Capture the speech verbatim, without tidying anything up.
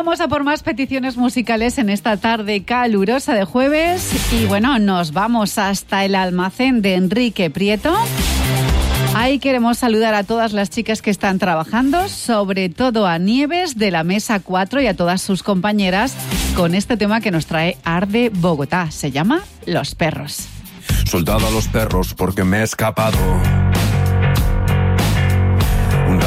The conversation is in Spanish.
Vamos a por más peticiones musicales en esta tarde calurosa de jueves. Y bueno, nos vamos hasta el almacén de Enrique Prieto. Ahí queremos saludar a todas las chicas que están trabajando, sobre todo a Nieves de la Mesa cuatro y a todas sus compañeras con este tema que nos trae Arde Bogotá. Se llama Los Perros. Soldado a los perros porque me he escapado.